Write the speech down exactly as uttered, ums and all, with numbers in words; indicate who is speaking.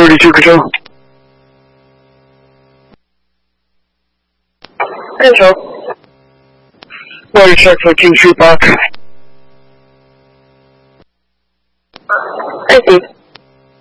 Speaker 1: 里这个州。干什么？万山和禁区八开。爱情。